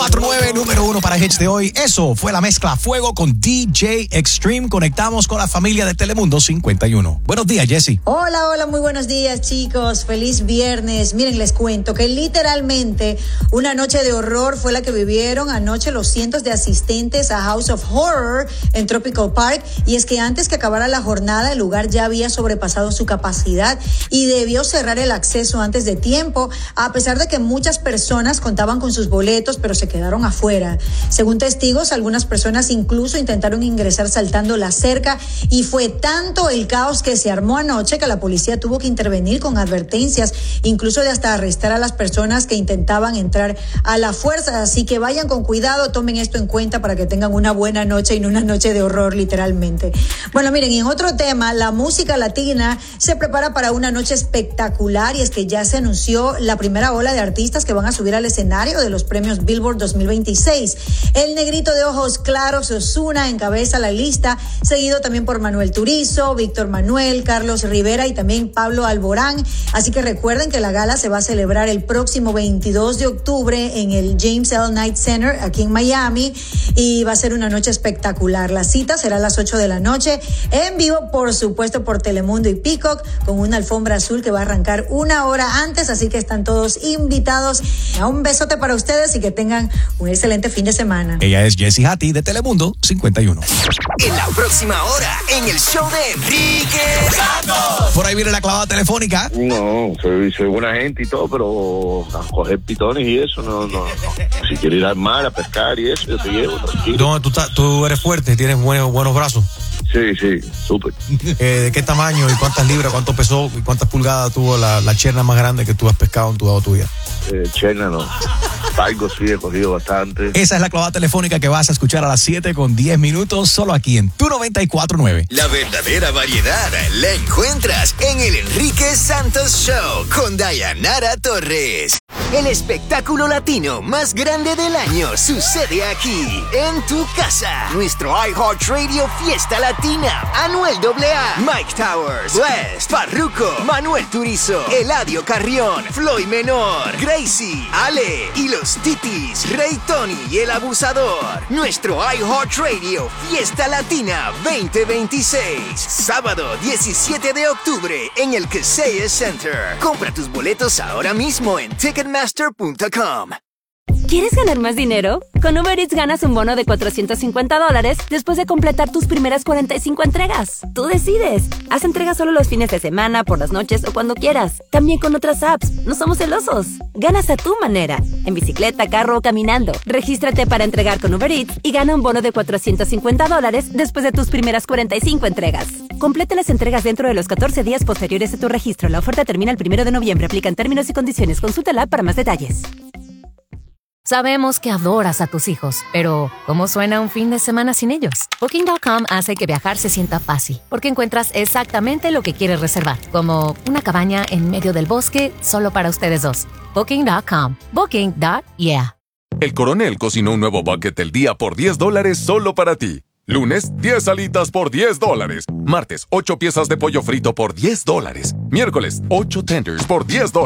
4-9, número 1 para Hits de hoy. Eso fue la mezcla Fuego con DJ Extreme. Conectamos con la familia de Telemundo 51. Buenos días, Jessy. Hola, muy buenos días, chicos. Feliz viernes. Miren, les cuento que literalmente una noche de horror fue la que vivieron anoche los cientos de asistentes a House of Horror en Tropical Park. Y es que antes que acabara la jornada, el lugar ya había sobrepasado su capacidad y debió cerrar el acceso antes de tiempo, a pesar de que muchas personas contaban con sus boletos, pero se quedaron afuera. Según testigos, algunas personas incluso intentaron ingresar saltando la cerca y fue tanto el caos que se armó anoche que la policía tuvo que intervenir con advertencias, incluso de hasta arrestar a las personas que intentaban entrar a la fuerza. Así que vayan con cuidado, tomen esto en cuenta para que tengan una buena noche y no una noche de horror, literalmente. Bueno, miren, y en otro tema, la música latina se prepara para una noche espectacular, y es que ya se anunció la primera ola de artistas que van a subir al escenario de los premios Billboard 2026. El negrito de ojos claros, Ozuna, encabeza la lista, seguido también por Manuel Turizo, Víctor Manuel, Carlos Rivera y también Pablo Alborán. Así que recuerden que la gala se va a celebrar el próximo 22 de octubre en el James L. Knight Center aquí en Miami, y va a ser una noche espectacular. La cita será a las 8 de la noche, en vivo, por supuesto, por Telemundo y Peacock, con una alfombra azul que va a arrancar una hora antes, así que están todos invitados. Un besote para ustedes y que tengan un excelente fin de semana. Ella es Jessy Hattie de Telemundo 51. En la próxima hora, en el show de Enrique Santos. Por ahí viene la clavada telefónica. No, soy buena gente y todo, pero a coger pitones y eso, no. Si quieres ir al mar a pescar y eso, yo te llevo, tranquilo. No, tú eres fuerte, tienes buenos brazos. Sí, súper. ¿De qué tamaño y cuántas libras, cuánto pesó y cuántas pulgadas tuvo la cherna más grande que tú has pescado en tu dado tuya? Cherna no. Algo sí, he cogido bastante. Esa es la clavada telefónica que vas a escuchar a las 7:10, solo aquí en Tu 94.9. La verdadera variedad la encuentras en el Enrique Santos Show con Dayanara Torres. El espectáculo latino más grande del año sucede aquí, en tu casa. Nuestro iHeartRadio Fiesta Latina. Anuel AA, Mike Towers, West, Farruko, Manuel Turizo, Eladio Carrión, Floyd Menor, Gracie, Ale y los Titis, Rey Tony y El Abusador. Nuestro iHeartRadio Fiesta Latina 2026. Sábado 17 de octubre en el Kaseya Center. Compra tus boletos ahora mismo en Ticketmaster.com. ¿Quieres ganar más dinero? Con Uber Eats ganas un bono de $450 después de completar tus primeras 45 entregas. Tú decides. Haz entregas solo los fines de semana, por las noches o cuando quieras. También con otras apps. No somos celosos. Ganas a tu manera. En bicicleta, carro o caminando. Regístrate para entregar con Uber Eats y gana un bono de $450 después de tus primeras 45 entregas. Completa las entregas dentro de los 14 días posteriores a tu registro. La oferta termina el 1 de noviembre. Aplican términos y condiciones. Consulta la app para más detalles. Sabemos que adoras a tus hijos, pero ¿cómo suena un fin de semana sin ellos? Booking.com hace que viajar se sienta fácil, porque encuentras exactamente lo que quieres reservar, como una cabaña en medio del bosque solo para ustedes dos. Booking.com. Booking.yeah. El Coronel cocinó un nuevo bucket del día por $10 solo para ti. Lunes, 10 alitas por $10. Martes, 8 piezas de pollo frito por $10. Miércoles, 8 tenders por $10.